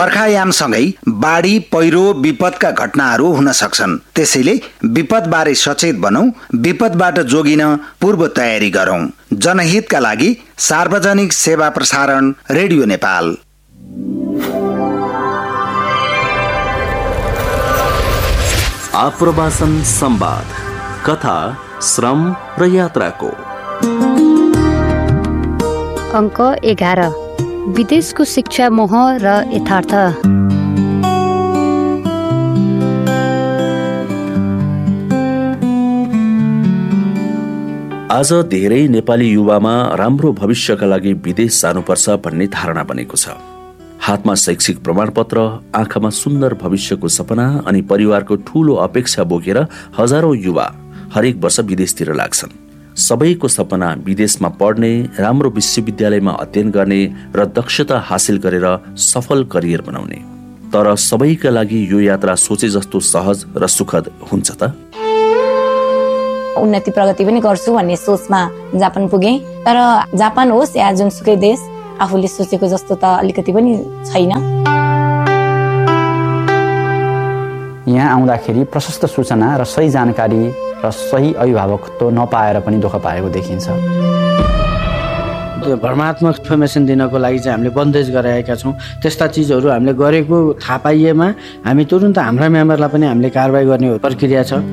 बर्खायामसँगै बाढी पहिरो विपदका घटनाहरू हुन सक्छन्। त्यसैले विपदबारे सचेत बनौं, विपदबाट जोगिन पूर्व तयारी गरौं। जनहितका लागि सार्वजनिक सेवा प्रसारण रेडियो नेपाल। आप्रवासन संवाद, कथा, श्रम र यात्राको। अङ्क 11, विदेशको शिक्षा मोह र यथार्थ। आज धेरै नेपाली युवामा राम्रो भविष्यका लागि विदेश जानुपर्छ भन्ने धारणा बनेको छ। हातमा शैक्षिक प्रमाणपत्र, आँखामा सुन्दर भविष्यको सपना अनि परिवारको ठूलो अपेक्षा बोकेर हजारौं युवा हरेक वर्ष विदेशतिर लाग्छन्। सबैको सपना विदेशमा पढ्ने, राम्रो विश्वविद्यालयमा अध्ययन गर्ने र दक्षता हासिल गरेर सफल करियर बनाउने। तर सबैका लागि यो यात्रा सोचे जस्तो सहज र सुखद हुन्छ त? उन्नति प्रगति पनि गर्छु भन्ने सोचमा जापान पुगे, तर जापान होस् या जुनसुकै देश आफूले सोचेको जस्तो त अलिकति पनि छैन। यहाँ आउँदाखेरि प्रशस्त सूचना र सही जानकारी र सही अभिभावकत्व नपाएर पनि दुःख पाएको देखिन्छ। त्यो भ्रमात्मक इन्फर्मेसन दिनको लागि चाहिँ हामीले बन्देज गराएका छौँ। त्यस्ता चिजहरू हामीले गरेको थाहा पाइएमा हामी तुरुन्त हाम्रा मेम्बरलाई पनि हामीले कारबाही गर्ने प्रक्रिया छ।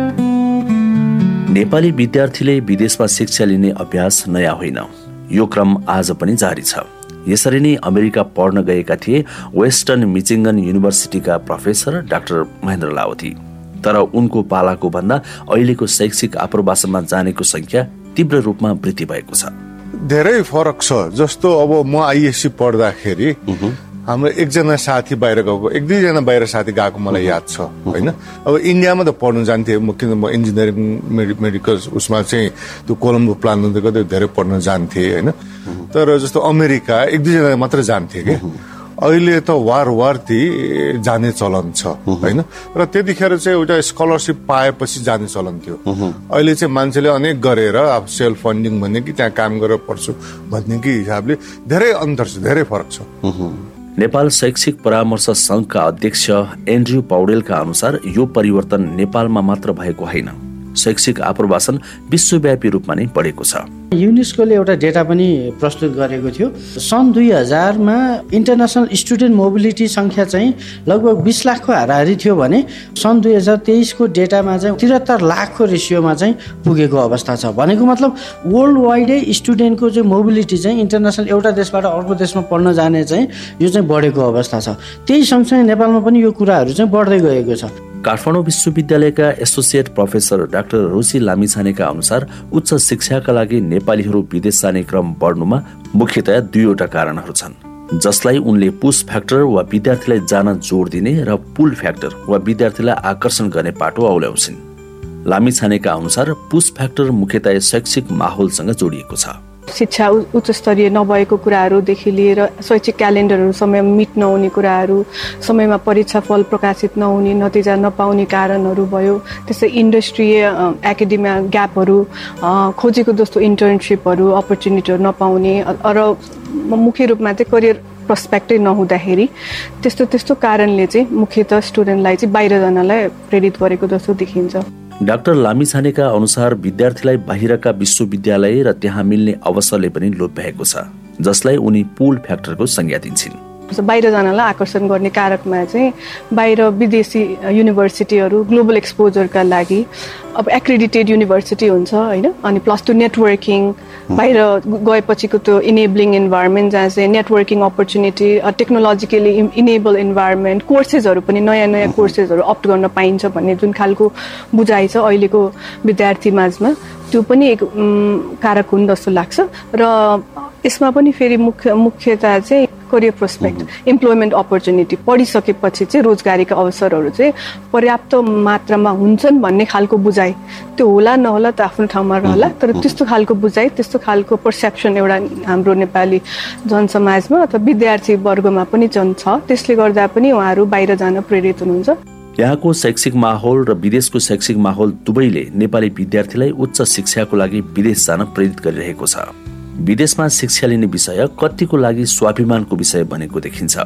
नेपाली विद्यार्थीले विदेशमा शिक्षा लिने अभ्यास नयाँ होइन। यो क्रम आज पनि जारी छ। यसरी नै अमेरिका पढ्न गएका थिए western Michigan युनिभर्सिटीका professor doctor Mahendra लावती। तर उनको पालाको भन्दा अहिलेको शैक्षिक आप्रवासनमा जानेको संख्या तीव्र रूपमा वृद्धि भएको छ। धेरै फरक छ। जस्तो अब म आइएससी पढ्दाखेरि हाम्रो एकजना साथी बाहिर गएको, एक दुईजना बाहिर साथी गएको मलाई याद छ होइन। अब इन्डियामा त पढ्नु जान्थेँ म, किन म इन्जिनियरिङ मेडिकल उसमा चाहिँ त्यो कोलम्बो प्लान हुँदै गर्दै धेरै पढ्न जान्थेँ होइन। तर जस्तो अमेरिका एक दुईजना मात्र जान्थे कि अहिले त वारती जाने चलन छ होइन। र त्यतिखेर चाहिँ एउटा स्कलरसिप पाएपछि जाने चलन थियो। अहिले चाहिँ मान्छेले अनेक गरेर अब सेल्फ फन्डिङ भन्ने कि त्यहाँ काम गरेर पढ्छु भन्ने कि हिसाबले धेरै अन्तर छ, धेरै फरक छ। नेपाल शैक्षिक परामर्श संघका अध्यक्ष एन्ड्रयू पौडेलका अनुसार यो परिवर्तन नेपालमा मात्र भएको होइन, शैक्षिक आप्रवासन विश्वव्यापी रूपमा नै बढेको छ। युनेस्कोले एउटा डेटा पनि प्रस्तुत गरेको थियो। सन् 2000मा इन्टरनेसनल स्टुडेन्ट मोबिलिटी संख्या चाहिँ लगभग 20 लाखको हाराहारी थियो भने सन् 2023को डेटामा चाहिँ 73 लाखको रेसियोमा चाहिँ पुगेको अवस्था छ। भनेको मतलब वर्ल्ड वाइडै स्टुडेन्टको चाहिँ मोबिलिटी चाहिँ इन्टरनेसनल एउटा देशबाट अर्को देशमा पढ्न जाने चाहिँ यो चाहिँ बढेको अवस्था छ। त्यही सँगसँगै नेपालमा पनि यो कुराहरू चाहिँ बढ्दै गएको छ। काठमाडौँ विश्वविद्यालयका एसोसिएट प्रोफेसर डाक्टर रुचि लामिछानेका अनुसार उच्च शिक्षाका लागि नेपालीहरू विदेश जाने क्रम बढ्नुमा मुख्यतया दुईवटा कारणहरू छन्, जसलाई उनले पुश फ्याक्टर वा विद्यार्थीलाई जान जोड दिने र पुल फ्याक्टर वा विद्यार्थीलाई आकर्षण गर्ने पाटो औल्याउँछिन्। लामिछानेका अनुसार पुश फ्याक्टर मुख्यतया शैक्षिक माहौलसँग जोडिएको छ। शिक्षा उच्च स्तरीय नभएको कुराहरूदेखि लिएर शैक्षिक क्यालेन्डरहरू समयमा मिट नहुने कुराहरू, समयमा परीक्षा फल प्रकाशित नहुने, नतिजा नपाउने कारणहरू भयो। त्यस्तै इन्डस्ट्रीय एकाडेमिया ग्यापहरू, खोजेको जस्तो इन्टर्नसिपहरू, अपर्च्युनिटीहरू नपाउने र मुख्य रूपमा चाहिँ करियर प्रस्पेक्टै नहुँदाखेरि त्यस्तो कारणले चाहिँ मुख्यतः स्टुडेन्टलाई चाहिँ बाहिर जानलाई प्रेरित गरेको जस्तो देखिन्छ। डाक्टर लामिछानेका अनुसार विद्यार्थीलाई बाहिरका विश्वविद्यालय र त्यहाँ मिल्ने अवसरले पनि लोभ्याएको छ, जसलाई उनी पुल फ्याक्टरको संज्ञा दिन्छन्। बाहिर जानलाई आकर्षण गर्ने कारकमा चाहिँ बाहिर विदेशी युनिभर्सिटीहरू ग्लोबल एक्सपोजरका लागि अब एक्रेडिटेड युनिभर्सिटी हुन्छ होइन, अनि प्लस टु नेटवर्किङ, बाहिर गएपछिको त्यो इनेबलिङ इन्भाइरोमेन्ट जहाँ चाहिँ networking opportunity, technologically enable environment, कोर्सेसहरू पनि नयाँ कोर्सेसहरू अप्ट गर्न पाइन्छ भन्ने जुन खालको बुझाइ छ अहिलेको विद्यार्थी माझमा, त्यो पनि एक कारक हुन् जस्तो लाग्छ। र यसमा पनि फेरि मुख्यता चाहिँ करियर प्रोस्पेक्ट, इम्प्लोइमेन्ट अपर्च्युनिटी, पढिसकेपछि चाहिँ रोजगारीका अवसरहरू चाहिँ पर्याप्त मात्रामा हुन्छन् भन्ने खालको बुझाइ, त्यो होला नहोला त आफ्नो ठाउँमा रहला, तर त्यस्तो खालको बुझाइ, त्यस्तो खालको पर्सेप्सन एउटा हाम्रो नेपाली जनसमाजमा अथवा विद्यार्थी वर्गमा पनि छ। त्यसले गर्दा पनि उहाँहरू बाहिर जान प्रेरित हुनुहुन्छ। यहाँको शैक्षिक माहौल र विदेशको शैक्षिक माहौल दुवैले नेपाली विद्यार्थीलाई उच्च शिक्षाको लागि विदेश जान प्रेरित गरिरहेको छ। विदेशमा शिक्षा लिने विषय कतिको लागि स्वाभिमानको विषय बनेको देखिन्छ।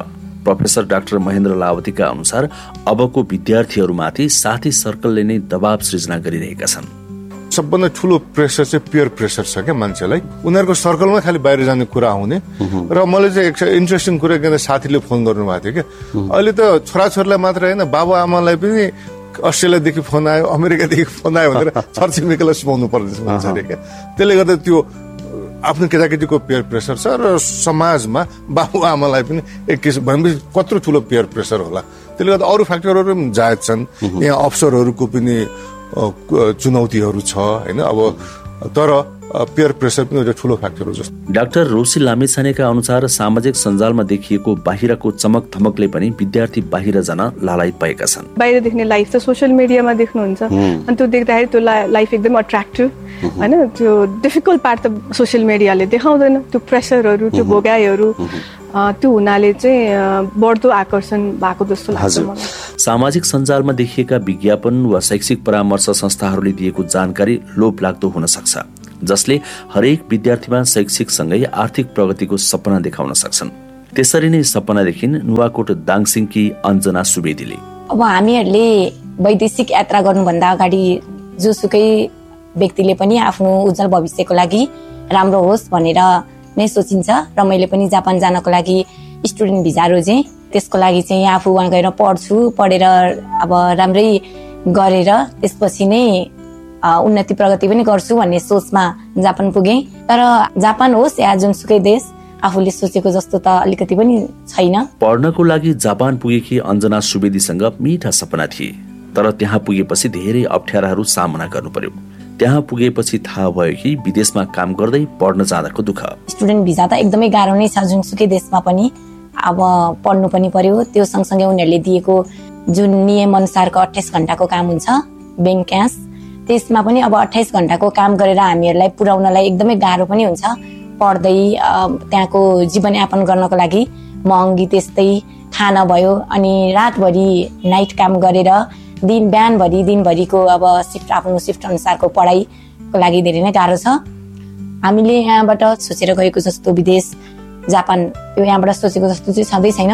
प्रोफेसर डाक्टर महेन्द्र लावतीका अनुसार अबको विद्यार्थीहरूमाथि साथी सर्कलले नै दबाव सृजना गरिरहेका छन्। सबभन्दा ठुलो प्रेसर चाहिँ पियर प्रेसर छ क्या मान्छेलाई। उनीहरूको सर्कलमा खालि बाहिर जाने कुरा हुने। र मैले चाहिँ एक इन्ट्रेस्टिङ कुरा के साथीले फोन गर्नुभएको थियो क्या, अहिले त छोराछोरीलाई मात्र होइन बाबु आमालाई पनि अस्ट्रेलियादेखि फोन आयो, अमेरिकादेखि फोन आयो भनेर छरछिमेकीलाई सुनाउनु पर्दैछ भन्छ अरे क्या। त्यसले गर्दा त्यो आफ्नो केटाकेटीको पियर प्रेसर छ र समाजमा बाबु आमालाई पनि एक किसिम भनेपछि कत्रो ठुलो पियर प्रेसर होला। त्यसले गर्दा अरू फ्याक्टरहरू पनि जायज छन्। यहाँ अफसरहरूको पनि चुनौतीहरू छ होइन। अब तर पियर प्रेसर पनि एउटा ठुलो फ्याक्टर हो जस्तो। डाक्टर रोसी लामिछानेका अनुसार सामाजिक सञ्जालमा देखिएको बाहिरको चमक धमकले पनि विद्यार्थी बाहिर जान लालायित भएका छन्। बाहिर देख्ने लाइफ त सोसियल मिडियामा देख्नुहुन्छ अनि त्यो देख्दाखेरि त्यो लाइफ एकदम अट्र्याक्टिभ होइन। त्यो डिफिकल्ट पार्ट त सोसियल मिडियाले देखाउँदैन, त्यो प्रेसरहरू त्यो भोगाइहरू त्यो हुनाले चाहिँ बढ्दो आकर्षण भएको जस्तो लाग्छ मलाई। सामाजिक सञ्जालमा देखिएका विज्ञापन वा शैक्षिक परामर्श संस्थाहरूले दिएको जानकारी लोभलाग्दो हुन सक्छ, जसले हरेक विद्यार्थीमा शैक्षिक सँगै आर्थिक प्रगतिको सपना देखाउन सक्छन्। त्यसरी नै सपना देखिन् नुवाकोट दाङसिङकी अञ्जना सुवेदीले। अब हामीहरूले वैदेशिक यात्रा गर्नुभन्दा अगाडि जोसुकै व्यक्तिले पनि आफ्नो उज्जवल भविष्यको लागि राम्रो होस् भनेर नै सोचिन्छ। र मैले पनि जापान जानको लागि स्टुडेन्ट भिजा रोजेँ। त्यसको लागि चाहिँ आफू वहाँ गएर पढेर अब राम्रै गरेर त्यसपछि नै उन्नति प्रगति पनि गर्छु भन्ने सोचमा जापान पुगेँ। तर जापान होस् या जुनसुकै देश आफूले सोचेको जस्तो त अलिकति पनि छैन। पढ्नको लागि जापान पुगेकी अञ्जना सुवेदीसँग मिठा सपना थिए, तर त्यहाँ पुगेपछि धेरै अप्ठ्याराहरू सामना गर्नु पर्यो। त्यहाँ पुगेपछि थाहा भयो कि विदेशमा काम गर्दै पढ्न जाँदाको दुःख। स्टुडेन्ट भिजा त एकदमै गाह्रो नै छ जुनसुकै देशमा पनि। अब पढ्नु पनि पर्यो, त्यो सँगसँगै उनीहरूले दिएको जुन नियम अनुसारको 28 घण्टाको काम हुन्छ ब्याङ्क क्यास, त्यसमा पनि अब 28 घण्टाको काम गरेर हामीहरूलाई पुर्याउनलाई एकदमै गाह्रो पनि हुन्छ। पढ्दै त्यहाँको जीवनयापन गर्नको लागि महँगी त्यस्तै खाना भयो अनि रातभरि नाइट काम गरेर बिहानभरि दिनभरिको अब आफ्नो सिफ्ट अनुसारको पढाइको लागि धेरै नै गाह्रो छ। हामीले यहाँबाट सोचेर गएको जस्तो विदेश जापान यो यहाँबाट सोचेको जस्तो चाहिँ छँदै छैन।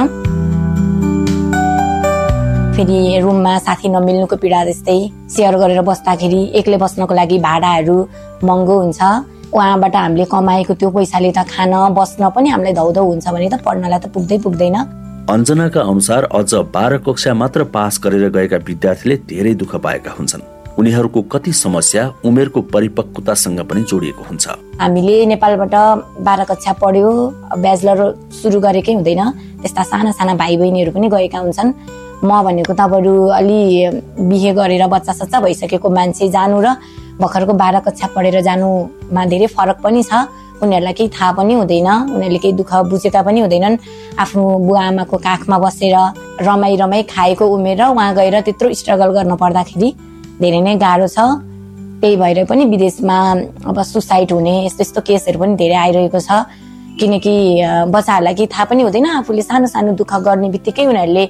फेरि रुममा साथी नमिल्नुको पीडा जस्तै, सेयर गरेर बस्दाखेरि एक्लै बस्नको लागि भाडाहरू महँगो हुन्छ। उहाँबाट हामीले कमाएको त्यो पैसाले त खान बस्न पनि हामीलाई धौधौ हुन्छ भने त पढ्नलाई त पुग्दैन। अञ्जनाका अनुसार अझ 12 कक्षा मात्र पास गरेर गएका विद्यार्थीले धेरै दुःख पाएका हुन्छन्। उनीहरूको कति समस्या उमेरको परिपक्वतासँग पनि जोडिएको हुन्छ। हामीले नेपालबाट 12 कक्षा पढ्यो, ब्याचलर सुरु गरेकै हुँदैन, त्यस्ता साना साना भाइ बहिनीहरू पनि गएका हुन्छन्। म भनेको त बरु अलि बिहे गरेर बच्चा सच्चा भइसकेको मान्छे जानु र भर्खरको 12 कक्षा पढेर जानुमा धेरै फरक पनि छ। उनीहरूलाई केही थाहा पनि हुँदैन, उनीहरूले केही दुःख बुझेका पनि हुँदैनन्। आफ्नो बुवा आमाको काखमा बसेर रमाई खाएको उमेर र उहाँ गएर त्यत्रो स्ट्रगल गर्न पर्दाखेरि धेरै नै गाह्रो छ। त्यही भएर पनि विदेशमा अब सुसाइड हुने यस्तो केसहरू पनि धेरै आइरहेको छ। किनकि बच्चाहरूलाई केही थाहा पनि हुँदैन, आफूले सानो सानो दुःख गर्ने बित्तिकै उनीहरूले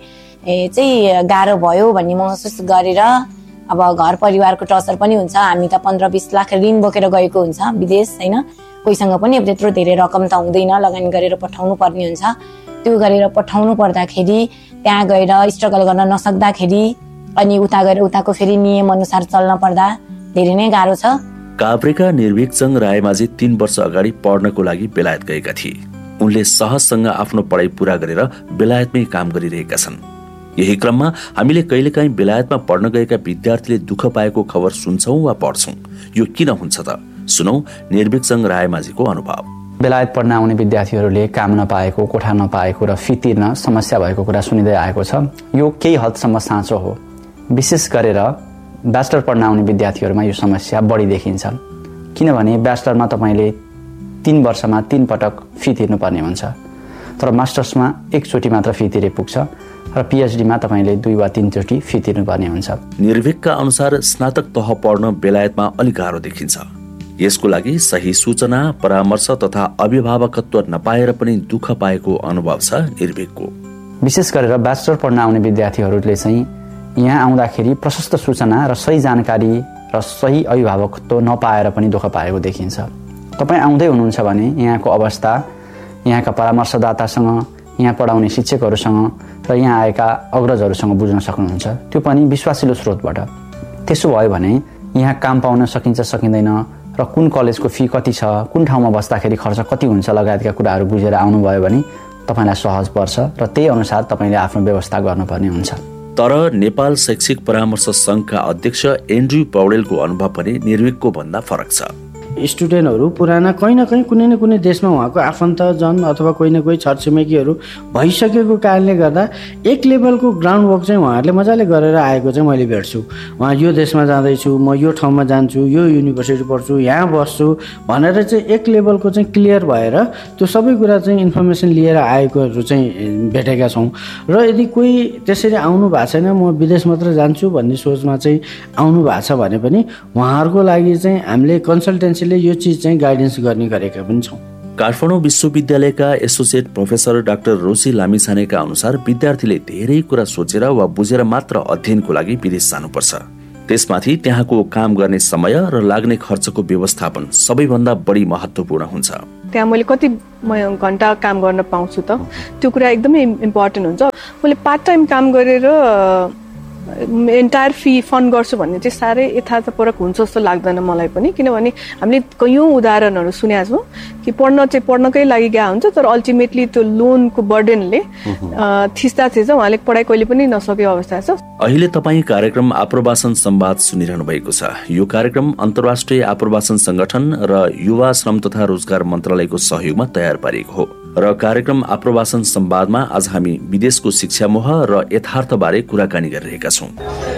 चाहिँ गाह्रो भयो भन्ने महसुस गरेर अब घर परिवारको टर्चर पनि हुन्छ। हामी त 15-20 लाख ऋण बोकेर गएको हुन्छ विदेश होइन। कोहीसँग पनि अब त्यत्रो धेरै रकम त हुँदैन, लगानी गरेर पठाउनु पर्ने हुन्छ। त्यो गरेर पठाउनु पर्दाखेरि त्यहाँ गएर स्ट्रगल गर्न नसक्दाखेरि अनि उता गएर उताको फेरि नियम अनुसार चल्न पर्दा धेरै नै गाह्रो छ। काभ्रेका निर्भीकचङ रायमाझी 3 वर्ष अगाडि पढ्नको लागि बेलायत गएका थिए। उनले सहजसँग आफ्नो पढाइ पूरा गरेर बेलायतमै काम गरिरहेका छन्। यही क्रममा हामीले कहिलेकाहीँ बेलायतमा पढ्न गएका विद्यार्थीले दुःख पाएको खबर सुन्छौं वा पढ्छौं। यो किन हुन्छ त? सुनौ निर्भीकचङ रायमाझीको अनुभव। बेलायत पढ्न आउने विद्यार्थीहरूले काम नपाएको, कोठा नपाएको र फी तिर्न समस्या भएको कुरा सुनिँदै आएको छ। यो केही हदसम्म साँचो हो। विशेष गरेर ब्याचलर पढ्न आउने विद्यार्थीहरूमा यो समस्या बढी देखिन्छ। किनभने ब्याचलरमा तपाईँले 3 वर्षमा 3 पटक फी तिर्नुपर्ने हुन्छ, तर मास्टर्समा एकचोटि मात्र फी तिरे पुग्छ र पिएचडीमा तपाईँले 2 वा 3 चोटि फी तिर्नुपर्ने हुन्छ। निर्भीकका अनुसार स्नातक तह पढ्न बेलायतमा अलि गाह्रो देखिन्छ। यसको लागि सही सूचना, परामर्श तथा अभिभावकत्व नपाएर पनि दुःख पाएको अनुभव छ निर्भीकको। विशेष गरेर ब्याचलर पढ्न आउने विद्यार्थीहरूले चाहिँ यहाँ आउँदाखेरि प्रशस्त सूचना र सही जानकारी र सही अभिभावकत्व नपाएर पनि दुःख पाएको देखिन्छ। तपाईँ आउँदै हुनुहुन्छ भने यहाँको अवस्था, यहाँका परामर्शदातासँग, यहाँ पढाउने शिक्षकहरूसँग र यहाँ आएका अग्रजहरूसँग बुझ्न सक्नुहुन्छ, त्यो पनि विश्वासिलो स्रोतबाट। त्यसो भयो भने यहाँ काम पाउन सकिन्छ सकिँदैन र कुन कलेजको फी कति छ, कुन ठाउँमा बस्दाखेरि खर्च कति हुन्छ लगायतका कुराहरू बुझेर आउनुभयो भने तपाईँलाई सहज पर्छ र त्यही अनुसार तपाईँले आफ्नो व्यवस्था गर्नुपर्ने हुन्छ। तर नेपाल शैक्षिक परामर्श संघका अध्यक्ष एन्ड्रयू पौडेलको अनुभव पनि निर्विकको भन्दा फरक छ। स्टुडेन्टहरू पुराना कहीँ न कहीँ कुनै न कुनै देशमा उहाँको आफन्तजन अथवा कोही न कोही छरछिमेकीहरू भइसकेको कारणले गर्दा एक लेभलको ग्राउन्ड वर्क चाहिँ उहाँहरूले मजाले गरेर आएको चाहिँ मैले भेट्छु। उहाँ यो देशमा जाँदैछु, म यो ठाउँमा जान्छु, यो युनिभर्सिटी पढ्छु, यहाँ बस्छु भनेर चाहिँ एक लेभलको चाहिँ क्लियर भएर त्यो सबै कुरा चाहिँ इन्फर्मेसन लिएर आएकोहरू चाहिँ भेटेका छौँ। र यदि कोही त्यसरी आउनु भएको छैन, म विदेश मात्र जान्छु भन्ने सोचमा चाहिँ आउनु भएको छ भने पनि उहाँहरूको लागि चाहिँ हामीले कन्सल्टेन्सी यो चीज चाहिँ गाइडेन्स गर्ने गरेका पनि छौँ। काठमाडौँ विश्वविद्यालयका एसोसिएट प्रोफेसर डाक्टर रोसी लामिछानेका अनुसार विद्यार्थीले धेरै कुरा सोचेर वा बुझेर मात्र अध्ययनको लागि विदेश जानुपर्छ। त्यसमाथि त्यहाँको काम गर्ने समय र लाग्ने खर्चको व्यवस्थापन सबैभन्दा बढी महत्त्वपूर्ण हुन्छ। त्यहाँ मैले कति घण्टा काम गर्न पाउँछु त, त्यो कुरा एकदमै इम्पोर्टेन्ट हुन्छ। मैले पार्ट टाइम काम गरेर एन्टायर फी फन्ड गर्छु भन्ने चाहिँ साह्रै यथार्थपरक हुन्छ जस्तो लाग्दैन मलाई पनि, किनभने हामीले कयौँ उदाहरणहरू सुनेका छौँ कि पढ्नकै लागि गएको हुन्छ तर अल्टिमेटली त्यो लोनको बर्डनले थिच्दा उहाँले पढाइ कहिले पनि नसकेको अवस्था छ। अहिले तपाईँ कार्यक्रम आप्रवासन संवाद सुनिरहनु भएको छ। यो कार्यक्रम अन्तर्राष्ट्रिय आप्रवासन संगठन र युवा श्रम तथा रोजगार मन्त्रालयको सहयोगमा तयार पारिएको हो र कार्यक्रम आप्रवासन संवादमा आज हामी विदेशको शिक्षा मोह र यथार्थ बारे कुराकानी गरिरहेका छौँ।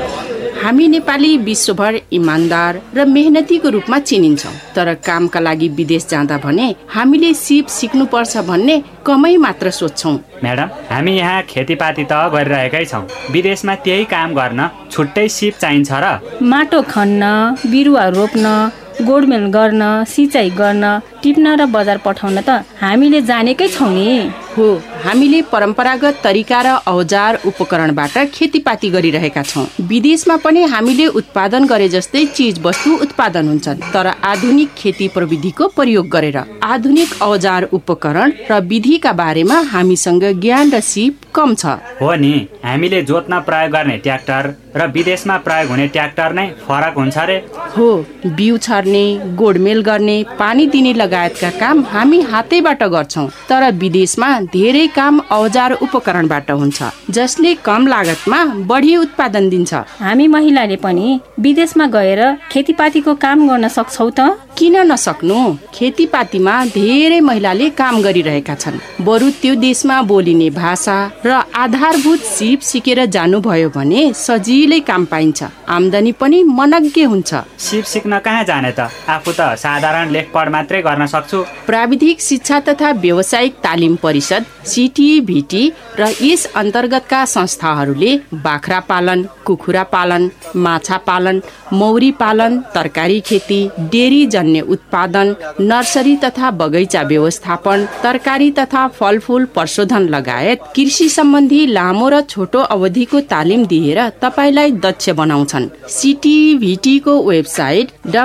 हामी नेपाली विश्वभर इमान्दार र मेहनतीको रूपमा चिनिन्छौँ, तर कामका लागि विदेश जाँदा भने हामीले सिप सिक्नुपर्छ भन्ने कमै मात्र सोच्छौँ। म्याडम, हामी यहाँ खेतीपाती त गरिरहेकै छौँ, विदेशमा त्यही काम गर्न छुट्टै सिप चाहिन्छ र? माटो खन्न, बिरुवा रोप्न, गोडमेल गर्न, सिँचाइ गर्न, टिप्न र बजार पठाउन त हामीले जानेकै छौँ नि। हो, हामीले परम्परागत तरिका र औजार उपकरणबाट खेतीपाती गरिरहेका छौँ। विदेशमा पनि हामीले उत्पादन गरे जस्तै चीज वस्तु उत्पादन हुन्छन्, तर आधुनिक खेती प्रविधिको प्रयोग गरेर। आधुनिक औजार उपकरण र विधिका बारेमा हामीसँग ज्ञान र सिप कम छ। हो नि, हामीले जोत्न प्रयोग गर्ने ट्र्याक्टर र विदेशमा प्रयोग हुने ट्र्याक्टर नै फरक हुन्छ रे। हो, बिउ छर्ने, गोडमेल गर्ने, पानी दिने लगायतका काम हामी हातैबाट गर्छौँ, तर विदेशमा धेरै काम औजार उपकरणबाट हुन्छ, जसले कम लागतमा बढी उत्पादन दिन्छ। हामी महिलाले पनि विदेशमा गएर खेतीपातीको काम गर्न सक्छौ त? किन नसक्नु? खेतीपातीमा धेरै महिलाले काम गरिरहेका छन्। बरु त्यो देशमा बोलिने भाषा र आधारभूत सिप सिकेर जानुभयो भने सजिलै काम पाइन्छ, आम्दानी पनि मनग्गे हुन्छ। सिप सिक्न कहाँ जाने त? आफू त साधारण लेखपढ मात्रै गर्न सक्छु। प्राविधिक शिक्षा तथा व्यावसायिक तालिम परिषद CTVT र यस अन्तर्गतका संस्थाहरूले बाख्रा पालन, कुखुरा पालन, माछा पालन, मौरी पालन, तरकारी खेती, डेरी जन्य उत्पादन, नर्सरी तथा बगैँचा व्यवस्थापन, तरकारी तथा फलफूल प्रशोधन लगायत कृषि सम्बन्धी लामो र छोटो अवधिको तालिम दिएर तपाईलाई दक्ष बनाउँछन्। CTVT को वेबसाइट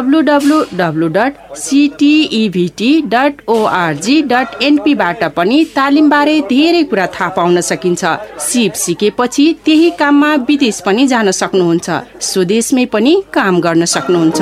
www.ctevt.org.np बाट पनि तालिम बारे धेरै कुरा थाहा पाउन सकिन्छ। सिप सिकेपछि त्यही काममा विदेश पनि जान सक्नुहुन्छ, स्वदेशमै पनि काम गर्न सक्नुहुन्छ।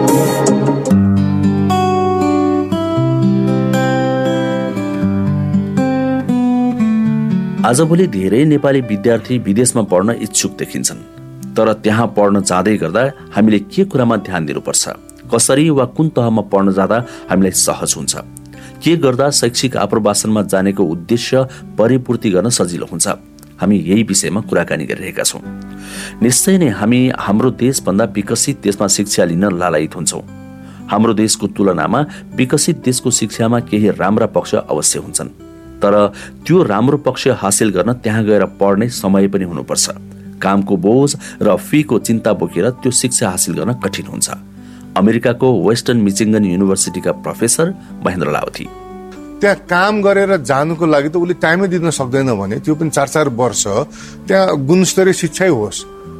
आजभोलि धेरै नेपाली विद्यार्थी विदेशमा पढ्न इच्छुक देखिन्छन्, तर त्यहाँ पढ्न जाँदै गर्दा हामीले के कुरामा ध्यान दिनुपर्छ? कसरी वा कुन तहमा पढ्न जाँदा हामीलाई सहज हुन्छ? के गर्दा शैक्षिक आप्रवासनमा जानेको उद्देश्य परिपूर्ति गर्न सजिलो हुन्छ? हामी यही विषयमा कुराकानी गरिरहेका छौँ। निश्चय नै हामी हाम्रो देशभन्दा विकसित देशमा शिक्षा लिन लालायित हुन्छौँ। हाम्रो देशको तुलनामा विकसित देशको शिक्षामा केही राम्रा पक्ष अवश्य हुन्छन्, तर त्यो राम्रो पक्ष हासिल गर्न त्यहाँ गएर पढ्ने समय पनि हुनुपर्छ। कामको बोझ र फीको चिन्ता बोकेर त्यो शिक्षा हासिल गर्न कठिन हुन्छ। अमेरिकाको वेस्टर्न मिचिगन युनिभर्सिटीका प्रोफेसर महेन्द्र लावथी, त्यहाँ काम गरेर जानुको लागि त उसले टाइमै दिन सक्दैन भने त्यो पनि 4-4 वर्ष त्यहाँ गुणस्तरीय शिक्षै होस्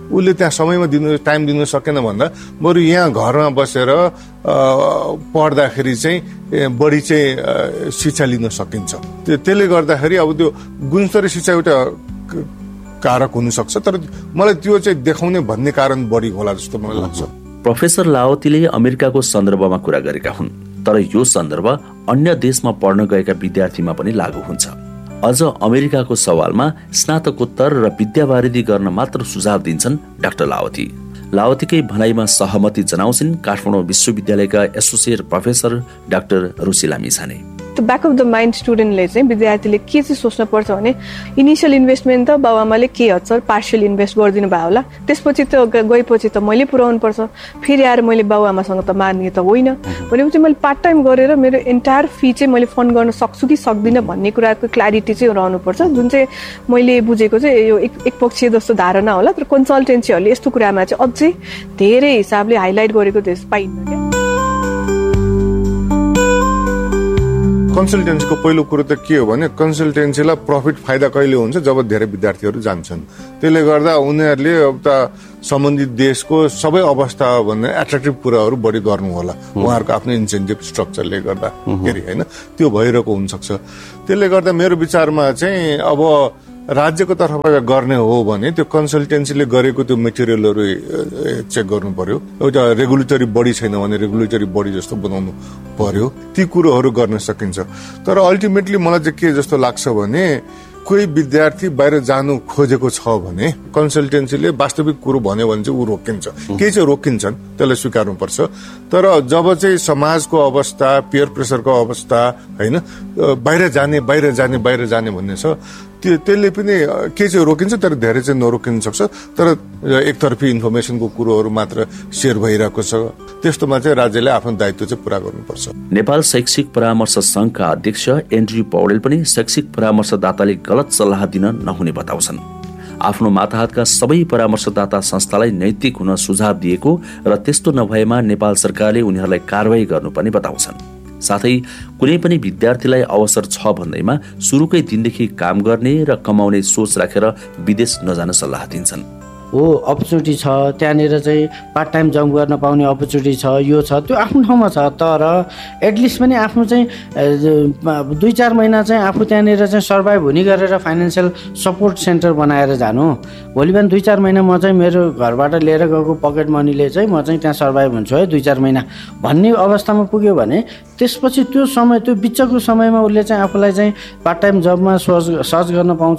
उसले त्यहाँ समयमा टाइम दिनु सकेन भन्दा बरु यहाँ घरमा बसेर पढ्दाखेरि चाहिँ बढी चाहिँ शिक्षा लिन सकिन्छ। त्यसले गर्दाखेरि अब त्यो गुणस्तरीय शिक्षा एउटा कारक हुन सक्छ, तर मलाई त्यो चाहिँ देखाउने भन्ने कारण बढी होला जस्तो मलाई लाग्छ। प्रोफेसर लावतीले अमेरिकाको सन्दर्भमा कुरा गरेका हुन्, तर यो सन्दर्भ अन्य देशमा पढ्न गएका विद्यार्थीमा पनि लागू हुन्छ। अझ अमेरिकाको सवालमा स्नातकोत्तर र विद्यावारिधि गर्न मात्र सुझाव दिन्छन् डाक्टर लावती। लावतीकै भनाइमा सहमति जनाउँछिन् काठमाडौँ विश्वविद्यालयका एसोसिएट प्रोफेसर डाक्टर रुसिला मिछाने। त्यो ब्याक अफ द माइन्ड स्टुडेन्टले चाहिँ विद्यार्थीले के चाहिँ सोच्न पर्छ भने इनिसियल इन्भेस्टमेन्ट त बाबुआमाले के हद सर पार्सियल इन्भेस्ट गरिदिनु भयो होला, त्यसपछि त गएपछि त मैले पुऱ्याउनु पर्छ, फेरि आएर मैले बाबुआमासँग त माग्ने त होइन भनेपछि मैले पार्ट टाइम गरेर मेरो एन्टायर फी चाहिँ मैले फन्ड गर्न सक्छु कि सक्दिनँ भन्ने कुराको क्ल्यारिटी चाहिँ रहनुपर्छ, जुन चाहिँ मैले बुझेको चाहिँ यो एक पक्षीय जस्तो धारणा होला। तर कन्सल्टेन्सीहरूले यस्तो कुरामा चाहिँ अझै धेरै हिसाबले हाइलाइट गरेको त्यस पाइन्न क्या। कन्सल्टेन्सीको पहिलो कुरो त के हो भने कन्सल्टेन्सीलाई प्रफिट फाइदा कहिले हुन्छ जब धेरै विद्यार्थीहरू जान्छन्। त्यसले गर्दा उनीहरूले अब त सम्बन्धित देशको सबै अवस्था भन्ने एट्र्याक्टिभ कुराहरू बढी गर्नु होला, उहाँहरूको आफ्नो इन्सेन्टिभ स्ट्रक्चरले गर्दाखेरि होइन, त्यो भइरहेको हुनसक्छ। त्यसले गर्दा मेरो विचारमा चाहिँ अब राज्यको तर्फबाट गर्ने हो भने त्यो कन्सल्टेन्सीले गरेको त्यो मेटेरियलहरू चेक गर्नु पर्यो। एउटा रेगुलेटरी बडी छैन भने रेगुलेटरी बडी जस्तो बनाउनु पर्यो, ती कुरोहरू गर्न सकिन्छ। तर अल्टिमेटली मलाई चाहिँ के जस्तो लाग्छ भने कोही विद्यार्थी बाहिर जानु खोजेको छ भने कन्सल्टेन्सीले वास्तविक कुरो भन्यो भने चाहिँ ऊ रोकिन्छ, केही चाहिँ रोकिन्छन्, त्यसलाई स्वीकार्नुपर्छ। तर जब चाहिँ समाजको अवस्था, पियर प्रेसरको अवस्था होइन, बाहिर जाने भन्ने छ, त्यसले पनि के चाहिँ रोकिन्छ, तर धेरै चाहिँ नरोकिन सक्छ। तर एकतर्फी इन्फर्मेसनको कुरोहरू मात्र सेयर भइरहेको छ, त्यस्तोमा चाहिँ राज्यले आफ्नो दायित्व चाहिँ पूरा गर्नुपर्छ। नेपाल शैक्षिक परामर्श संघका अध्यक्ष एन्ड्रयू पौडेल पनि शैक्षिक परामर्शदाताले गलत सल्लाह दिन नहुने बताउँछन्। आफ्नो माताहतका सबै परामर्शदाता संस्थालाई नैतिक हुन सुझाव दिएको र त्यस्तो नभएमा नेपाल सरकारले उनीहरूलाई कारवाही गर्नुपर्ने बताउँछन्। साथै कुनै पनि विद्यार्थीलाई अवसर छ भन्दैमा सुरुकै दिनदेखि काम गर्ने र कमाउने सोच राखेर विदेश नजान सल्लाह दिन्छन्। हो अपर्च्युनिटी छ, त्यहाँनिर चाहिँ पार्ट टाइम जब गर्न पाउने अपर्च्युनिटी छ, यो छ, त्यो आफ्नो ठाउँमा छ। तर एटलिस्ट पनि आफ्नो चाहिँ 2-4 महिना चाहिँ आफू त्यहाँनिर चाहिँ सर्भाइभ हुने गरेर फाइनेन्सियल सपोर्ट सेन्टर बनाएर जानु। भोलि बिहान 2-4 महिना म चाहिँ मेरो घरबाट लिएर गएको पकेट मनीले चाहिँ म चाहिँ त्यहाँ सर्भाइभ हुन्छु है 2-4 महिना भन्ने अवस्थामा पुग्यो भने त्यसपछि त्यो समय, त्यो बिचको समयमा उसले चाहिँ आफूलाई चाहिँ पार्ट टाइम जबमा सर्च गर्न पाउँछ।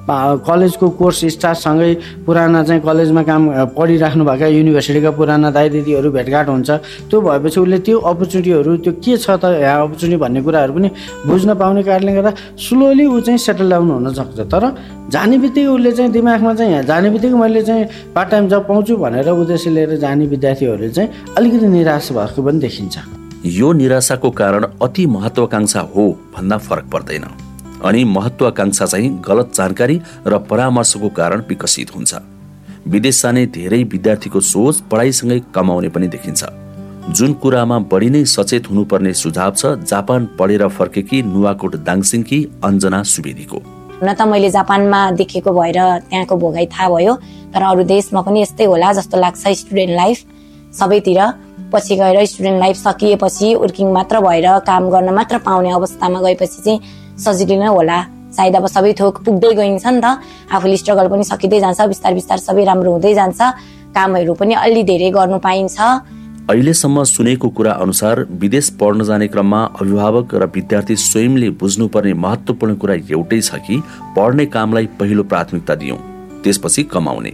कलेजको कोर्स स्टाफसँगै पुराना चाहिँ कलेजमा काम पढिराख्नु भएका युनिभर्सिटीका पुराना दाइ दिदीहरू भेटघाट हुन्छ। त्यो भएपछि उसले त्यो अपर्च्युनिटीहरू, त्यो के छ त यहाँ अपर्च्युनिटी भन्ने कुराहरू पनि बुझ्न पाउने कारणले गर्दा स्लोली ऊ चाहिँ सेटल डाउन हुन सक्छ। तर जाने बित्तिकै उसले चाहिँ दिमागमा चाहिँ यहाँ जाने बित्तिकै मैले चाहिँ पार्ट टाइम जब पाउँछु भनेर उद्देश्य लिएर जाने विद्यार्थीहरूले चाहिँ अलिकति निराश भएको पनि देखिन्छ। यो निराशाको कारण अति महत्वाकांक्षा हो भन्दा फरक पर्दैन, अनि महत्वाकांक्षा चाहिँ गलत जानकारी र परामर्शको कारण विकसित हुन्छ। विदेश जाने धेरै विद्यार्थीको सोच पढाइसँगै कमाउने पनि देखिन्छ। जुन कुरामा बढी नै सचेत हुनुपर्ने सुझाव छ जापान पढेर फर्केकी नुवाकोट दाङसिङकी अञ्जना सुवेदीको। हुन त मैले जापानमा देखेको भएर त्यहाँको भोगाई थाहा भयो, तर अरू देशमा पनि यस्तै होला जस्तो लाग्छ। स्टुडेन्ट लाइफ सबैतिर पछि गएर स्टुडेन्ट लाइफ सकिएपछि वर्किङ मात्र भएर काम गर्न मात्र पाउने अवस्थामा गएपछि चाहिँ सजिलो नै होला। सायद अब सबै थोक पुग्दै गइन्छ नि त, आफूले स्ट्रगल पनि सकिँदै जान्छ, बिस्तार बिस्तार सबै राम्रो हुँदै जान्छ, कामहरू पनि अलि धेरै गर्नु पाइन्छ। अहिलेसम्म सुनेको कुरा अनुसार विदेश पढ्न जाने क्रममा अभिभावक र विद्यार्थी स्वयंले बुझ्नुपर्ने महत्त्वपूर्ण कुरा एउटै छ कि पढ्ने कामलाई पहिलो प्राथमिकता दियौं, त्यसपछि कमाउने।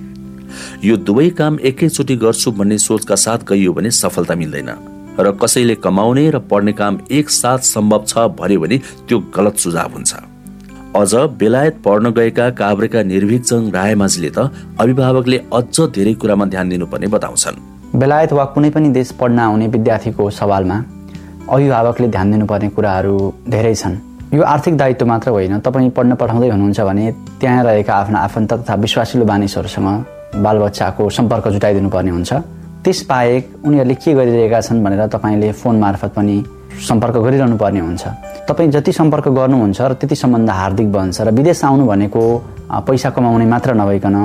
यो दुवै काम एकैचोटि गर्छु भन्ने सोचका साथ गइयो भने सफलता मिल्दैन, र कसैले कमाउने र पढ्ने काम एकसाथ सम्भव छ भन्यो भने त्यो गलत सुझाव हुन्छ। अझ बेलायत पढ्न गएका काभ्रेका निर्भीकजङ रायमाझीले त अभिभावकले अझ धेरै कुरामा ध्यान दिनुपर्ने बताउँछन्। बेलायत वा कुनै पनि देश पढ्न आउने विद्यार्थीको सवालमा अभिभावकले ध्यान दिनुपर्ने कुराहरू धेरै छन्। यो आर्थिक दायित्व मात्र होइन, तपाईँ पढ्न पठाउँदै हुनुहुन्छ भने त्यहाँ रहेका आफ्ना आफन्त तथा विश्वासिलो मानिसहरूसँग बालबच्चाको सम्पर्क जुटाइदिनु पर्ने हुन्छ। त्यसबाहेक उनीहरूले के गरिरहेका छन् भनेर तपाईँले फोन मार्फत पनि सम्पर्क गरिरहनु पर्ने हुन्छ। तपाईँ जति सम्पर्क गर्नुहुन्छ र त्यति सम्बन्ध हार्दिक बन्छ। र विदेश आउनु भनेको पैसा कमाउने मात्र नभइकन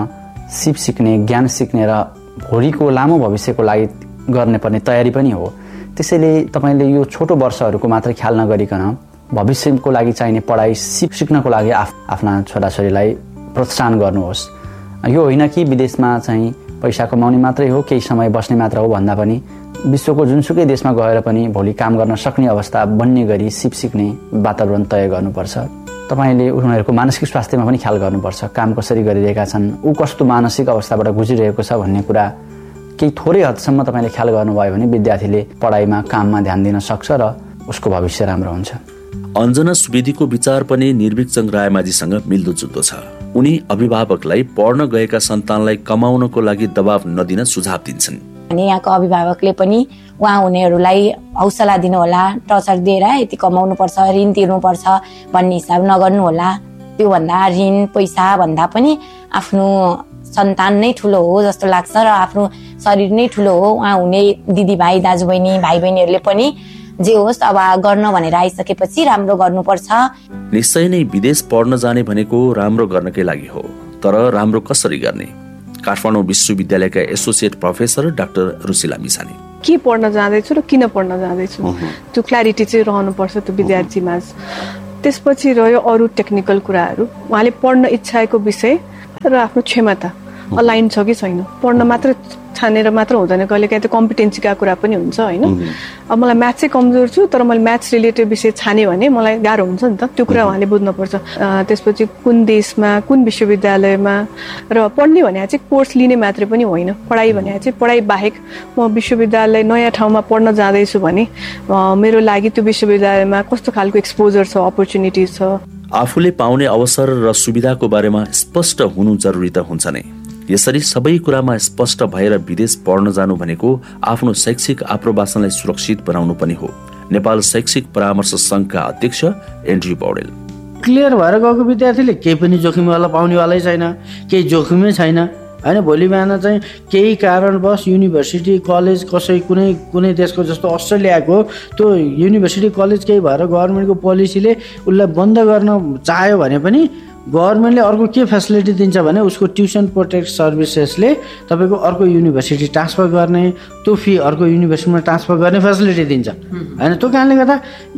सिप सिक्ने, ज्ञान सिक्ने र भोलिको लामो भविष्यको लागि गर्ने पर्ने तयारी पनि हो। त्यसैले तपाईँले यो छोटो वर्षहरूको मात्र ख्याल नगरिकन भविष्यको लागि चाहिने पढाइ सिक्नको लागि आफ्ना छोराछोरीलाई प्रोत्साहन गर्नुहोस्। यो होइन कि विदेशमा चाहिँ पैसा कमाउने मात्रै हो, केही समय बस्ने मात्र हो भन्दा पनि विश्वको जुनसुकै देशमा गएर पनि भोलि काम गर्न सक्ने अवस्था बन्ने गरी सिप सिक्ने वातावरण तय गर्नुपर्छ। तपाईँले उनीहरूको मानसिक स्वास्थ्यमा पनि ख्याल गर्नुपर्छ। काम कसरी गरिरहेका छन्, ऊ कस्तो मानसिक अवस्थाबाट गुज्रिरहेको छ भन्ने कुरा केही थोरै हदसम्म तपाईँले ख्याल गर्नुभयो भने विद्यार्थीले पढाइमा, काममा ध्यान दिन सक्छ र उसको भविष्य राम्रो हुन्छ। अञ्जना सुवेदीको विचार पनि निर्विकचङ रायमाझीसँग मिल्दोजुल्दो छ। उनी अभिभावकलाई पढ्न गएका सन्तानलाई कमाउनको लागि दबाव नदिन सुझाव दिन्छन्। अनि यहाँको अभिभावकले पनि उहाँ हुनेहरूलाई हौसला दिनुहोला, टर्चर दिएर यति कमाउनु पर्छ, ऋण तिर्नुपर्छ भन्ने हिसाब नगर्नु होला। त्योभन्दा ऋण पैसा भन्दा पनि आफ्नो सन्तान नै ठुलो हो जस्तो लाग्छ र आफ्नो शरीर नै ठुलो हो। उहाँ हुने दिदीभाइ, दाजुबहिनी, भाइ बहिनीहरूले पनि जे होस् अब गर्न भनेर आइसकेपछि राम्रो गर्नुपर्छ। निश्चय नै विदेश पढ्न जाने भनेको राम्रो गर्नकै लागि हो, तर राम्रो कसरी गर्ने? काठमाडौँ विश्वविद्यालयका एसोसिएट प्रोफेसर डाक्टर रुसिला मिसानी। के पढ्न जाँदैछु र किन पढ्न जाँदैछु त्यो क्ल्यारिटी चाहिँ रहनुपर्छ त्यो विद्यार्थीमा। त्यसपछि रह्यो अरू टेक्निकल कुराहरू, उहाँले पढ्न इच्छाएको विषय र आफ्नो क्षमता अलाइन छ कि छैन। पढ्न मात्र छानेर मात्र हुँदैन, कहिलेकाहीँ त कम्पिटेन्सीका कुरा पनि हुन्छ होइन। अब मलाई म्याथ चाहिँ कमजोर छु तर मैले म्याथ्स रिलेटेड विषय छाने भने मलाई गाह्रो हुन्छ नि त, त्यो कुरा उहाँले बुझ्नुपर्छ। त्यसपछि कुन देशमा, कुन विश्वविद्यालयमा र पढ्ने भने चाहिँ कोर्स लिने मात्रै पनि होइन, पढाइ भने चाहिँ पढाइ बाहेक म विश्वविद्यालय नयाँ ठाउँमा पढ्न जाँदैछु भने मेरो लागि त्यो विश्वविद्यालयमा कस्तो खालको एक्सपोजर छ, अपर्च्युनिटिज छ। आफूले पाउने अवसर र सुविधाको बारेमा स्पष्ट हुनु जरुरी त हुन्छ नै। यसरी सबै कुरामा स्पष्ट भएर विदेश पढ्न जानु भनेको आफ्नो शैक्षिक आप्रवासनलाई सुरक्षित बनाउनु पनि हो। नेपाल शैक्षिक परामर्श संघका अध्यक्ष एन्ड्रयू पौडेल। क्लियर भएर गएको विद्यार्थीले केही पनि जोखिमवाला पाउनेवालै छैन, केही जोखिमै छैन होइन। भोलि बिहान चाहिँ केही कारणवश युनिभर्सिटी कलेज कुनै देशको जस्तो अस्ट्रेलियाको त्यो युनिभर्सिटी कलेज केही भएर गभर्मेन्टको पोलिसीले उसलाई बन्द गर्न चाह्यो भने पनि गभर्मेन्टले अर्को के फेसिलिटी दिन्छ भने उसको ट्युसन प्रोटेक्ट सर्भिसेसले तपाईँको अर्को युनिभर्सिटी ट्रान्सफर गर्ने, त्यो फी अर्को युनिभर्सिटीमा ट्रान्सफर गर्ने फेसिलिटी दिन्छ होइन। त्यो कारणले गर्दा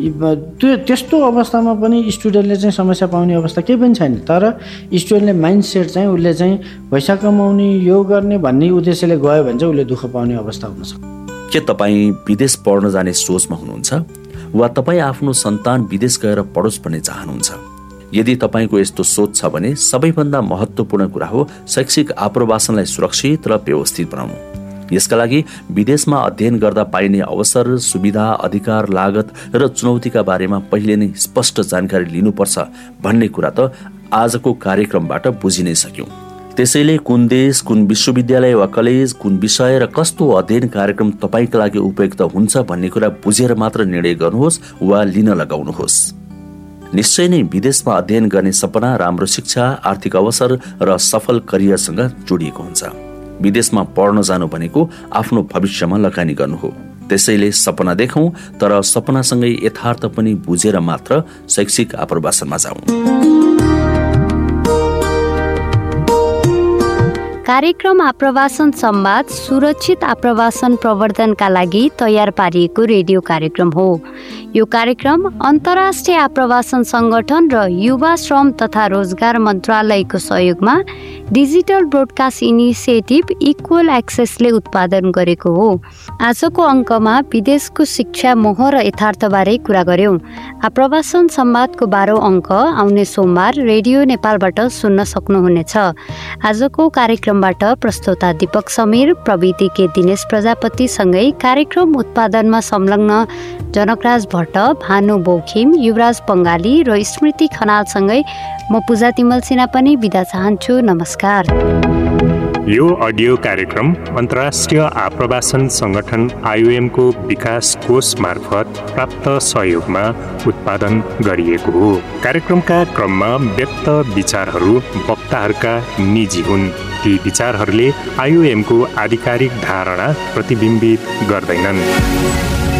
त्यस्तो अवस्थामा पनि स्टुडेन्टले चाहिँ समस्या पाउने अवस्था केही पनि छैन। तर स्टुडेन्टले माइन्डसेट चाहिँ उसले चाहिँ पैसा कमाउने, यो गर्ने भन्ने उद्देश्यले गयो भने चाहिँ उसले दुःख पाउने अवस्था हुनसक्छ। के तपाईँ विदेश पढ्न जाने सोचमा हुनुहुन्छ वा तपाईँ आफ्नो सन्तान विदेश गएर पढोस् भन्ने चाहनुहुन्छ? यदि तपाईँको यस्तो सोच छ भने सबैभन्दा महत्त्वपूर्ण कुरा हो शैक्षिक आप्रवासनलाई सुरक्षित र व्यवस्थित बनाउनु। यसका लागि विदेशमा अध्ययन गर्दा पाइने अवसर, सुविधा, अधिकार, लागत र चुनौतीका बारेमा पहिले नै स्पष्ट जानकारी लिनुपर्छ भन्ने कुरा त आजको कार्यक्रमबाट बुझि नै सक्यौं। त्यसैले कुन देश, कुन विश्वविद्यालय वा कलेज, कुन विषय र कस्तो अध्ययन कार्यक्रम तपाईँका लागि उपयुक्त हुन्छ भन्ने कुरा बुझेर मात्र निर्णय गर्नुहोस् वा लिन लगाउनुहोस्। निश्चय नै विदेशमा अध्ययन गर्ने सपना राम्रो शिक्षा, आर्थिक अवसर र सफल करियरसँग जोडिएको हुन्छ। विदेशमा पढ्न जानु भनेको आफ्नो भविष्यमा लगानी गर्नु हो। त्यसैले सपना देखौं तर सपनासँगै यथार्थ पनि बुझेर मात्र शैक्षिक आप्रवासनमा जाउँ। कार्यक्रम आप्रवासन संवाद सुरक्षित आप्रवासन प्रवर्धनका लागि तयार पारिएको रेडियो कार्यक्रम हो। यो कार्यक्रम अन्तर्राष्ट्रिय आप्रवासन संगठन र युवा श्रम तथा रोजगार मन्त्रालयको सहयोगमा डिजिटल ब्रोडकास्ट इनिसिएटिभ इक्वल एक्सेसले उत्पादन गरेको हो। आजको अङ्कमा विदेशको शिक्षा मोह र यथार्थबारे कुरा गर्यौं। आप्रवासन संवादको 12औं अङ्क आउने सोमबार रेडियो नेपालबाट सुन्न सक्नुहुनेछ। आजको कार्यक्रमबाट प्रस्तोता दीपक समीर, प्रविधि के दिनेश प्रजापतिसँगै कार्यक्रम उत्पादनमा संलग्न जनकराज भट्ट, भानु बोखिम, युवराज बङ्गाली र स्मृति खनालसँगै म पूजा तिमल सिन्हा पनि बिदा चाहन्छु। नमस्कार। यो अडियो कार्यक्रम अन्तर्राष्ट्रिय आप्रवासन संगठन IOM को विकास कोष मार्फत प्राप्त सहयोगमा उत्पादन गरिएको हो। कार्यक्रमका क्रममा व्यक्त विचारहरू वक्ताहरूका निजी हुन्। ती विचारहरूले IOM को आधिकारिक धारणा प्रतिबिम्बित गर्दैनन्।